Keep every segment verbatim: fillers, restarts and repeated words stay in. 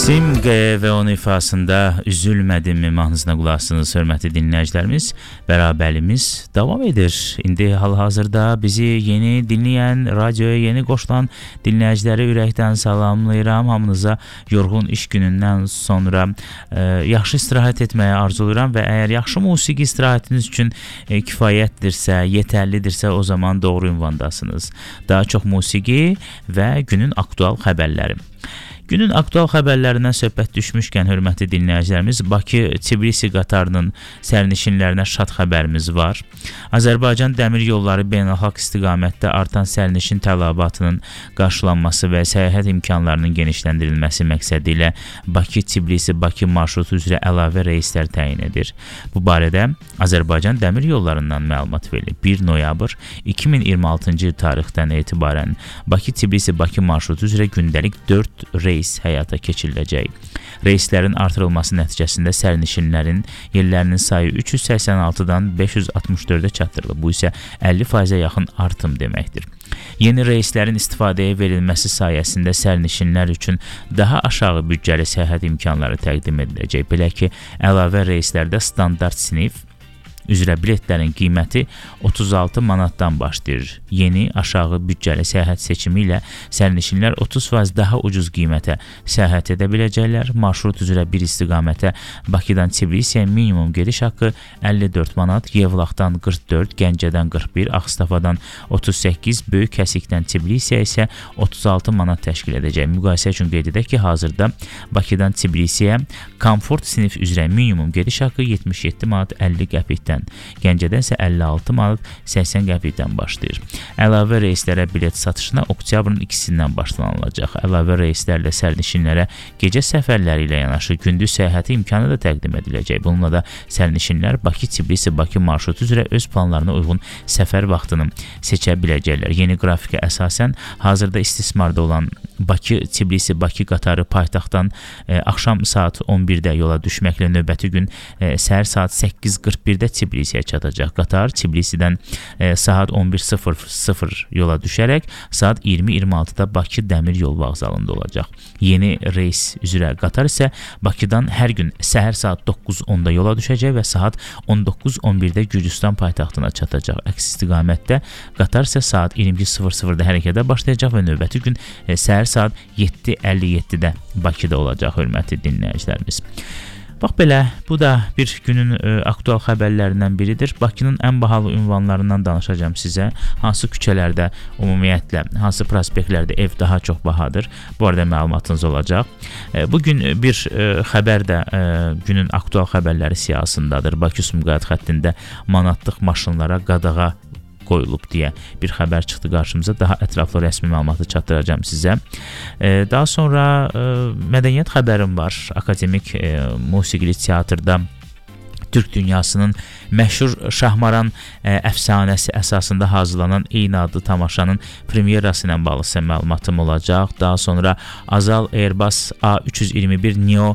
Simge və onun ifasında üzülmədimmi mahnısına qulaqsınız, hörmətli dinləyicilərimiz. Bərabərliyimiz davam edir. İndi hal-hazırda bizi yeni dinləyən, radioya yeni qoşulan dinləyiciləri ürəkdən salamlayıram. Hamınıza yorğun iş günündən sonra e, yaxşı istirahət etməyə arzulayıram və əgər yaxşı musiqi istirahətiniz üçün e, kifayətdirsə, yetərlidirsə, o zaman doğru ünvandasınız. Daha çox musiqi və günün aktual xəbərləri. Günün aktual xəbərlərindən söhbət düşmüşkən, hörmətli dinləyicilərimiz, Bakı-Tbilisi qatarının sərnişinlərinə şad xəbərimiz var. Azərbaycan Dəmir Yolları beynəlxalq istiqamətdə artan sərnişin tələbatının qarşılanması və səyahət imkanlarının genişləndirilməsi məqsədi ilə Bakı-Tbilisi-Bakı marşrutu üzrə əlavə reyslər təyin edir. Bu barədə Azərbaycan Dəmir Yollarından məlumat verilib. bir noyabr iki min iyirmi altıncı il tarixdən etibarən Bakı-Tbilisi-Bakı marşrutu üzrə gündəlik dörd reys reys həyata keçiriləcək. Reyslərin artırılması nəticəsində sərnişinlərin yerlərinin sayı üç yüz səksən altıdan beş yüz altmış dördə çatdırılıb. Bu isə əlli faizə yaxın artım deməkdir. Yeni reyslərin istifadəyə verilməsi sayəsində sərnişinlər üçün daha aşağı büdcəli səyahət imkanları təqdim ediləcək. Belə ki, əlavə reyslərdə standart sinif üzrə biletlərin qiyməti otuz altı manatdan başlayır. Yeni aşağı büdcəli səyahət seçimi ilə sərnişinlər otuz faiz daha ucuz qiymətə səyahət edə biləcəklər. Marşrut üzrə bir istiqamətə Bakıdan Tbilisiyə minimum gediş haqqı əlli dörd manat, Yevlaxdan qırx dörd, Gəncədən qırx bir, Ağstafadan otuz səkkiz, Böyük Kəsikdən Tbilisiyə isə otuz altı manat təşkil edəcək. Müqayisə üçün qeyd edək ki, hazırda Bakıdan Tbilisiyə komfort sinif üzrə minimum gediş haqqı yetmiş yeddi manat əlli qəpikdən, Gəncədən isə əlli altı manat səksən qəpikdən başlayır. Əlavə reyslərə bilet satışına oktyabrın ikisindən başlanılacaq. Əlavə reyslərlə sərnişinlərə gecə səfərləri ilə yanaşı gündüz səyahəti imkanı da təqdim ediləcək. Bununla da sərnişinlər Bakı-Tbilisi-Bakı marşrutu üzrə öz planlarına uyğun səfər vaxtını seçə biləcəklər. Yeni qrafikə əsasən hazırda istismarda olan Bakı-Tbilisi-Bakı qatarı paytaxtdan e, axşam saat on birdə yola düşməklə növbəti gün e, səhər saat səkkiz qırx birdə Tbilisiyə çatacaq. Qatar Tbilisidən e, saat on bir sıfır sıfır yola düşərək saat iyirmi iyirmi altıda Bakı Dəmir Yol Vağzalında olacaq. Yeni reys üzrə qatar isə Bakıdan hər gün səhər saat doqquz onda yola düşəcək və saat on doqquz on birdə Gürcüstan paytaxtına çatacaq. Əks istiqamətdə qatar isə saat iyirmi iki sıfır sıfırda hərəkətə başlayacaq və növbəti gün e, səhər saat yeddi əlli yeddidə Bakıda olacaq, hörmətli dinləyicilərimiz. Bax belə, bu da bir günün e, aktual xəbərlərindən biridir. Bakının ən bahalı ünvanlarından danışacağım sizə. Hansı küçələrdə, ümumiyyətlə, hansı prospektlərdə ev daha çox bahadır? Bu arada məlumatınız olacaq. E, bugün bir e, xəbər də e, günün aktual xəbərləri siyahısındadır. Bakı-Sumqayıt xəttində manatlıq maşınlara qadağa qoyulub deyə bir xəbər çıxdı qarşımıza. Daha ətraflı rəsmi məlumatı çatdıracağım sizə. E, daha sonra e, mədəniyyət xəbərim var. Akademik e, musiqili teatrda Türk dünyasının məşhur Şahmaran ə, əfsanəsi əsasında hazırlanan eyni adlı tamaşanın premyerası ilə bağlı sizə məlumatım olacaq. Daha sonra Azal Airbus A üç yüz iyirmi bir Neo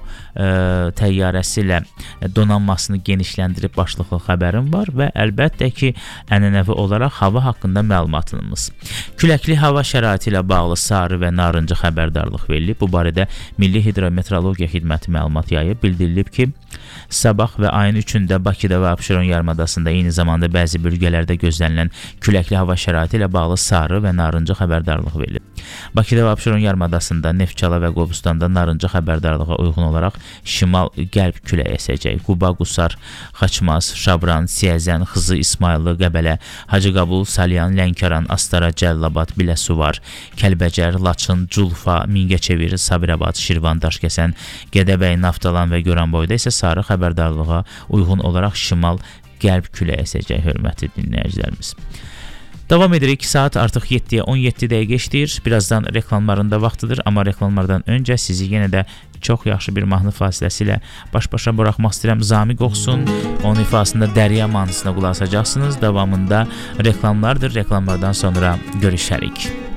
ə, təyyarəsi ilə donanmasını genişləndirib başlıqlı xəbərim var və əlbəttə ki, ənənəvi olaraq hava haqqında məlumatımız. Küləkli hava şəraiti ilə bağlı sarı və narıncı xəbərdarlıq verilib. Bu barədə Milli Hidrometeorologiya Xidməti məlumat yayıb. Bildirilib ki, sabah və ayın üçündə Bakıda və Abşeron yarımadasında eyni zamanda bəzi bölgələrdə gözlənilən küləkli hava şəraiti ilə bağlı sarı və narıncı xəbərdarlıq verilib. Bakıda və Abşeron yarımadasında Neftçala və Qobustanda narıncı xəbərdarlığa uyğun olaraq şimal-qərb küləyi əsəcək. Quba, Qusar, Xaçmaz, Şabran, Siyəzən, Xızı, İsmayıllı, Qəbələ, Hacıqabul, Salyan, Lənkəran, Astara, Cəllabad, Biləsuvar, Kəlbəcər, Laçın, Culfa, Mingəçevir, Sabirabad, Şirvan, Daşkəsən, Gədəbəy, Naftalan və Goranboyda isə sarı xəbərdarlığa uyğun olaraq şimal-qərb küləyi əsəcək, hörmətli dinləyicilərimiz. Davam edirik. Saat artıq yeddiyə on yeddi dəqiqə işləyir. Birazdan reklamların da vaxtıdır, amma reklamlardan öncə sizi yenə də çox yaxşı bir mahnı fasiləsi ilə baş-başa buraxmaq istəyirəm. Zamiq oxusun. Onun ifasında Dərya mahnısına qulaq asacaqsınız. Davamında reklamlardır. Reklamlardan sonra görüşərik.